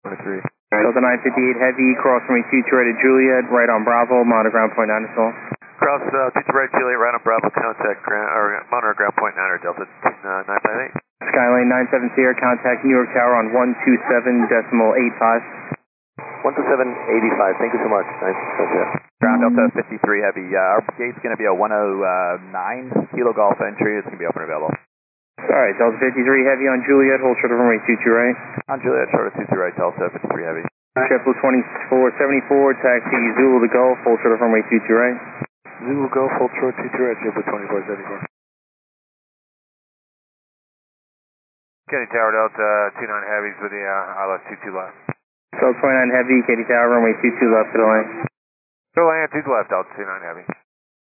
23. Delta 958 Heavy, cross runway 22 right at Juliet, right on Bravo, monitor ground point 9 Sol. Cross 22 right Juliet, right on Bravo, contact monitor ground point 9 or Delta 958. Skylane 97 Sierra, contact New York Tower on 127.85. 127.85, thank you so much. Nice. Ground Delta 53 Heavy, our gate's going to be a 109 Kilo Golf entry, it's going to be open and available. Alright, Delta 53 Heavy on Juliet, hold short of runway 22 right. On Juliet, short of 22 right, Delta 53 Heavy. Triple 2474, taxi Zulu to Gulf, hold short of runway 22 right. Zulu Gulf, hold short 22 right, triple 2474. Kenny Tower Delta 29 Heavy's with the ILS 22 left. Delta 29 Heavy, Katy Tower, runway 22 left to the lane. Go land 2 left, Delta 29 Heavy.